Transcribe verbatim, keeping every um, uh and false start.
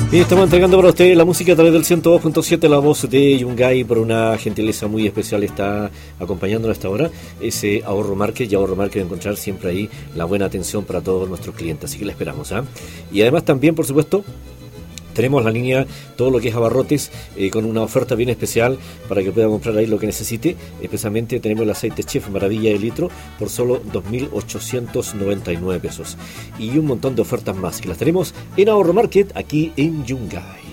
Y estamos entregando para ustedes la música a través del ciento dos punto siete. La voz de Yungay, por una gentileza muy especial, está acompañándonos hasta ahora. Ese Ahorro Market, y Ahorro Market va a encontrar siempre ahí la buena atención para todos nuestros clientes, así que la esperamos, ¿eh? Y además también, por supuesto, tenemos la línea, todo lo que es abarrotes, eh, con una oferta bien especial para que pueda comprar ahí lo que necesite. Especialmente tenemos el aceite Chef Maravilla de litro por solo dos mil ochocientos noventa y nueve pesos. Y un montón de ofertas más que las tenemos en Ahorro Market, aquí en Yungay.